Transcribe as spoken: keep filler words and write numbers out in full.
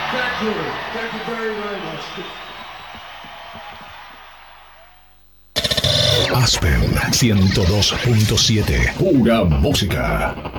Thank you. Thank you very, very much. Aspen ciento dos punto siete. Pura música.